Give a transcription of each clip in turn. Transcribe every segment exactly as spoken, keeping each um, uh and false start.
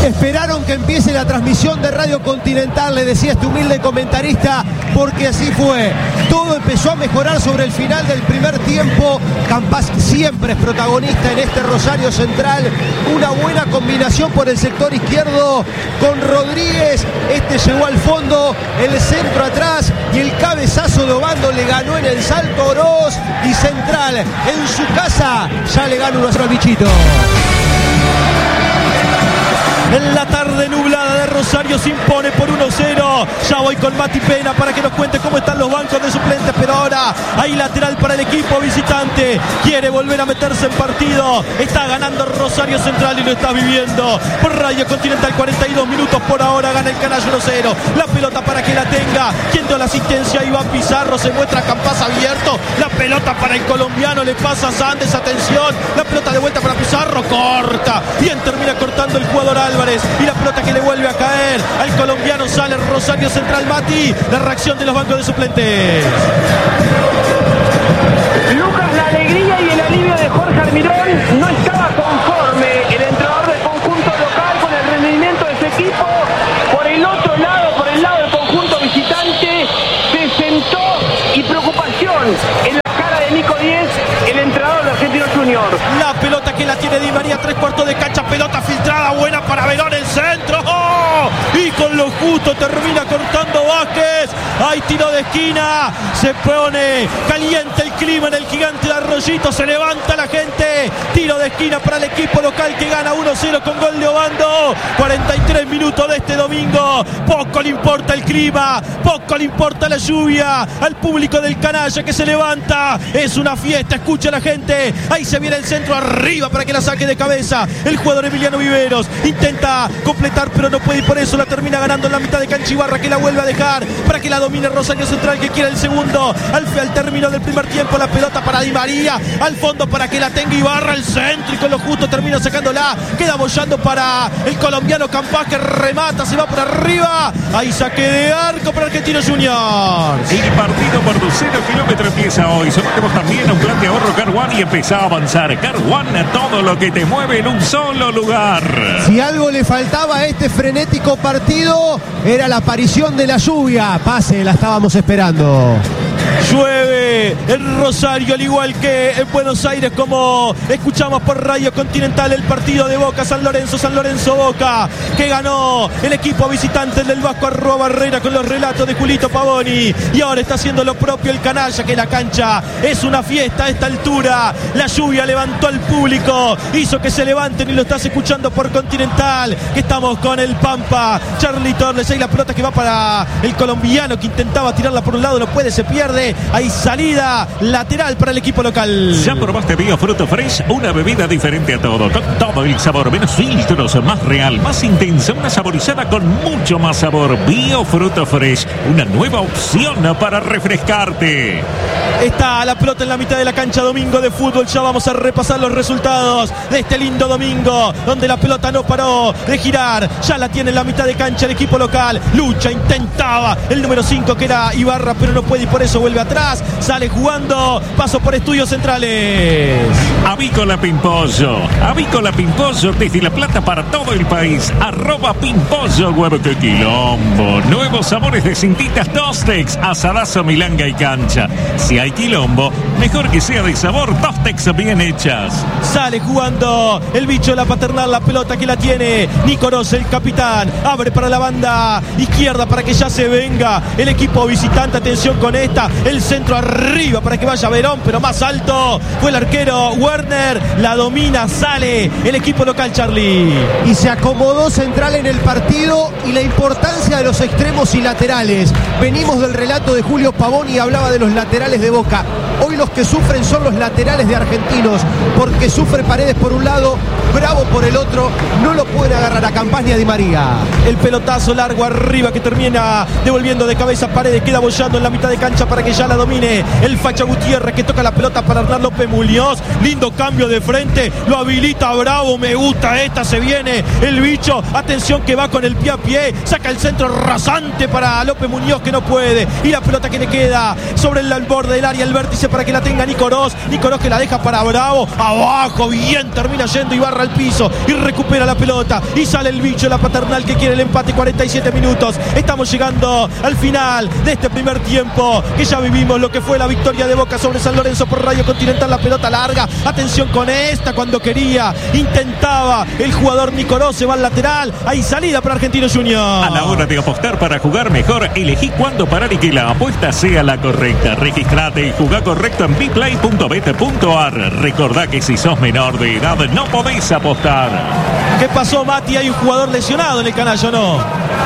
Esperaron que empiece la transmisión de Radio Continental, le decía este humilde comentarista, porque así fue. Todo empezó a mejorar sobre el final del primer tiempo. Campas siempre es protagonista en este Rosario Central. Una buena combinación por el sector izquierdo con Rodríguez. Este llegó al fondo, el centro atrás y el cabezazo de Obando le ganó en el salto Oroz. Y Central en su casa ya le gana uno a cero al bichito. En la tarde nublada de Rosario se impone por uno cero. Ya voy con Mati Pena para que nos cuente cómo están los bancos de suplentes. Pero ahora hay lateral para el equipo visitante. Quiere volver a meterse en partido. Está ganando Rosario Central y lo está viviendo. Por Radio Continental, cuarenta y dos minutos por ahora. Gana el Canalla uno cero. La pelota para que la tenga. Quien dio la asistencia, Iván Pizarro. Se muestra Campas abierto. La pelota para el colombiano. Le pasa a Sandes. Atención. La pelota de vuelta para Pizarro. Corta. Bien termina cortando el jugador Álvarez. Y la pelota que le vuelve a caer al colombiano. Sale Rosario Central. Mati, la reacción de los bancos de suplentes. Lucas, la alegría y el alivio de Jorge Almirón. No estaba conforme el entrenador del conjunto local con el rendimiento de su equipo. Por el otro lado, por el lado del conjunto visitante, se sentó y preocupación en la cara de Nico Díez, el entrenador de Argentinos Juniors. La pelota que la tiene Di María, tres cuartos de cancha, pelota filtrada, buena para Verón, el centro. ¡Oh! Y con lo justo termina cortando Vázquez. Hay tiro de esquina, se pone caliente el clima en el Gigante de Arroyito, se levanta la gente. Tiro de esquina para el equipo local que gana uno cero con gol de Obando. cuarenta y tres minutos de este domingo. Poco le importa el clima, poco le importa la lluvia. Al público del Canalla que se levanta, es una fiesta, escucha a la gente. Ahí se viene el centro arriba para que la saque de cabeza el jugador Emiliano Viveros. Intenta completar pero no puede, y por eso la termina ganando en la mitad de cancha Ibarra, que la vuelve a dejar para que la domine Rosario Central, que quiere el segundo. Al, al término del primer tiempo, la pelota para Di María, al fondo para que la tenga Ibarra, el centro, y con lo justo termina sacándola. Queda bollando para el colombiano Campas, que remata, se va por arriba. Ahí saque de arco para Argentinos Juniors. El partido por cero kilómetros empieza hoy. Sometemos también a un plan de ahorro Car One y empezá a avanzar. Car One, todo lo que te mueve en un solo lugar. Si algo le faltaba a este frenético partido, era la aparición de la lluvia. Pase, la estábamos esperando. Llueve en Rosario, al igual que en Buenos Aires, como escuchamos por Radio Continental. El partido de Boca, San Lorenzo, San Lorenzo Boca, que ganó el equipo visitante del Vasco Arroa Barrera con los relatos de Julito Pavoni. Y ahora está haciendo lo propio el Canalla, que la cancha es una fiesta a esta altura. La lluvia levantó al público, hizo que se levanten, y lo estás escuchando por Continental, que estamos con el Pampa. Charlie Torres, ahí la pelota que va para el colombiano, que intentaba tirarla por un lado, no puede, se pierde. Hay salida lateral para el equipo local. ¿Ya probaste Bio Fruto Fresh? Una bebida diferente a todo, con todo el sabor, menos filtros, más real, más intensa, una saborizada con mucho más sabor. Bio Fruto Fresh, una nueva opción para refrescarte. Está la pelota en la mitad de la cancha, domingo de fútbol. Ya vamos a repasar los resultados de este lindo domingo, donde la pelota no paró de girar. Ya la tiene en la mitad de cancha el equipo local. Lucha, intentaba el número cinco, que era Ibarra, pero no puede, y por eso vuelve atrás. Sale jugando, paso por Estudios Centrales. Avícola Pimpollo, Avícola Pimpollo desde La Plata para todo el país. Arroba Pimpollo, huevo que quilombo. Nuevos sabores de cintitas Tostex, asadazo, milanga y cancha. Si hay quilombo, mejor que sea de sabor, Tostex bien hechas. Sale jugando el bicho, la paternal, la pelota que la tiene Nico Oroz, el capitán. Abre para la banda izquierda para que ya se venga el equipo visitante. Atención con esta, el centro arriba para que vaya Verón, pero más alto fue el arquero Werner. La domina, sale el equipo local, Charlie. Y se acomodó Central en el partido, y la importancia de los extremos y laterales. Venimos del relato de Julio Pavoni y hablaba de los laterales de Boca. Hoy los que sufren son los laterales de Argentinos, porque sufre Paredes por un lado, Bravo por el otro. No lo pueden agarrar a Campas ni a Di María. El pelotazo largo arriba que termina devolviendo de cabeza Paredes, queda bollando en la mitad de cancha para que que ya la domine el Facha Gutiérrez, que toca la pelota para Hernán López Muñoz. Lindo cambio de frente, lo habilita Bravo, me gusta esta, se viene el bicho, atención que va con el pie a pie, saca el centro rasante para López Muñoz que no puede, y la pelota que le queda sobre el borde del área, el vértice para que la tenga Nico Oroz, Nico Oroz que la deja para Bravo, abajo, bien, termina yendo y barra al piso y recupera la pelota y sale el bicho, la Paternal que quiere el empate. Cuarenta y siete minutos, estamos llegando al final de este primer tiempo, que ya vivimos lo que fue la victoria de Boca sobre San Lorenzo por Radio Continental. La pelota larga, atención con esta, cuando quería, intentaba el jugador Nico Oroz, se va al lateral, hay salida para Argentinos Juniors. A la hora de apostar para jugar mejor, elegí cuándo parar y que la apuesta sea la correcta. Registrate y jugá correcto en biplay punto bet punto ar. Recordá que si sos menor de edad no podés apostar. ¿Qué pasó, Mati? ¿Hay un jugador lesionado en el canal o no?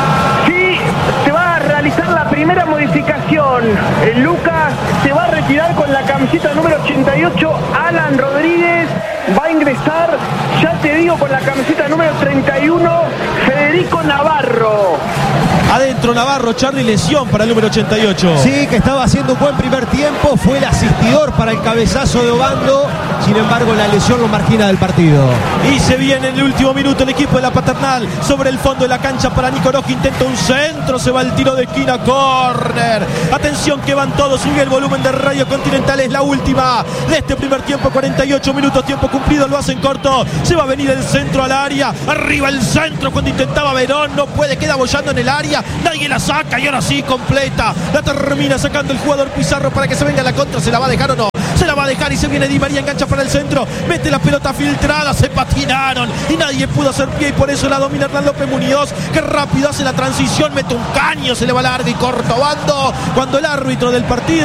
Sí, se va a realizar la primera modificación. El Lucas se va a retirar con la camiseta número ochenta y ocho. Alan Rodríguez va a ingresar, ya te digo, con la camiseta número treinta y uno, Federico Navarro. Adentro Navarro, Charly, lesión para el número ochenta y ocho. Sí, que estaba haciendo un buen primer tiempo, fue el asistidor para el cabezazo de Obando, sin embargo la lesión lo margina del partido. Y se viene en el último minuto el equipo de la Paternal sobre el fondo de la cancha para Nico Oroz, que intenta un centro, se va el tiro de esquina, córner. Atención que van todos, sigue el volumen de Radio Continental, es la última de este primer tiempo, cuarenta y ocho minutos, tiempo cumplido, lo hacen corto, se va a venir el centro al área, arriba el centro cuando intentaba Verón, no puede, queda bollando en el área, nadie la saca y ahora sí completa, la termina sacando el jugador Pizarro para que se venga la contra, ¿se la va a dejar o no? Se la va a dejar y se viene Di María, engancha para el centro, mete la pelota filtrada, se patinaron y nadie pudo hacer pie y por eso la domina Hernán López Muñoz, que rápido hace la transición, mete un caño, se le va largo y corto Bando, cuando el árbitro del partido